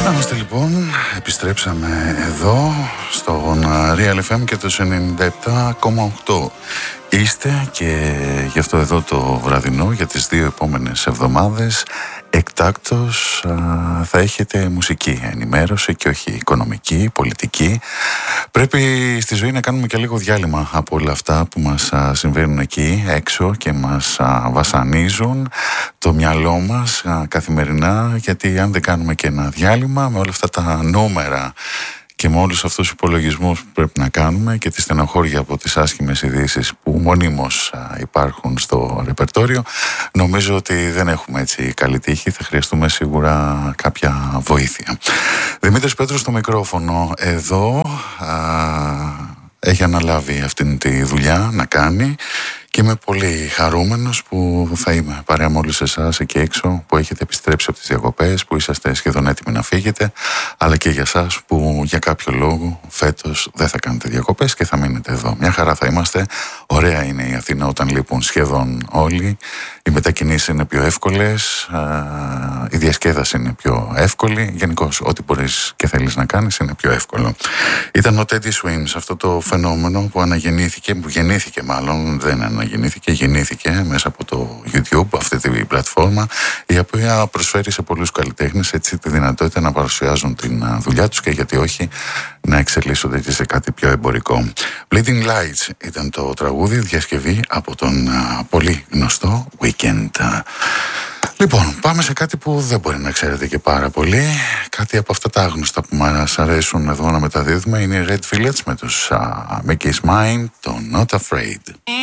Είμαστε λοιπόν, επιστρέψαμε εδώ στον Real FM και το 97,8. Είστε και γι' αυτό εδώ το βραδινό για τις 2 επόμενες εβδομάδες εκτάκτως θα έχετε μουσική ενημέρωση και όχι οικονομική, πολιτική. Πρέπει στη ζωή να κάνουμε και λίγο διάλειμμα από όλα αυτά που μας συμβαίνουν εκεί έξω και μας βασανίζουν το μυαλό μας καθημερινά, γιατί αν δεν κάνουμε και ένα διάλειμμα με όλα αυτά τα νούμερα και με όλους αυτούς τους υπολογισμούς που πρέπει να κάνουμε και τη στενοχώρια από τις άσχημες ειδήσεις που μονίμως υπάρχουν στο ρεπερτόριο, νομίζω ότι δεν έχουμε έτσι καλή τύχη, θα χρειαστούμε σίγουρα κάποια βοήθεια. Δημήτρης Πέτρος στο μικρόφωνο εδώ, έχει αναλάβει αυτήν τη δουλειά να κάνει και είμαι πολύ χαρούμενος που θα είμαι παρέα με όλους εσάς εκεί έξω που έχετε επιστρέψει από τις διακοπές, που είσαστε σχεδόν έτοιμοι να φύγετε, αλλά και για εσάς που για κάποιο λόγο φέτος δεν θα κάνετε διακοπές και θα μείνετε εδώ. Μια χαρά θα είμαστε. Ωραία είναι η Αθήνα όταν λείπουν σχεδόν όλοι. Οι μετακινήσεις είναι πιο εύκολες, η διασκέδαση είναι πιο εύκολη. Γενικώς, ό,τι μπορείς και θέλεις να κάνεις είναι πιο εύκολο. Ήταν ο Teddy Swims, αυτό το φαινόμενο που γεννήθηκε μάλλον, δεν αναγεννήθηκε, γεννήθηκε μέσα από το YouTube, αυτή την πλατφόρμα, η οποία προσφέρει σε πολλούς καλλιτέχνες έτσι τη δυνατότητα να παρουσιάζουν την δουλειά τους και γιατί όχι να εξελίσσονται και σε κάτι πιο εμπορικό. Bleeding Lights ήταν το τραγούδι, διασκευή από τον πολύ γνωστό Weekend. Λοιπόν, πάμε σε κάτι που δεν μπορεί να ξέρετε και πάρα πολύ. Κάτι από αυτά τα άγνωστα που μας αρέσουν εδώ να μεταδίδουμε είναι οι Red Village με τους Mickey's Mind, το Not Afraid.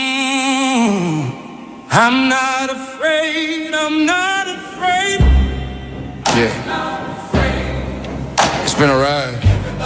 I'm not afraid, I'm not afraid. Yeah. It's been a ride.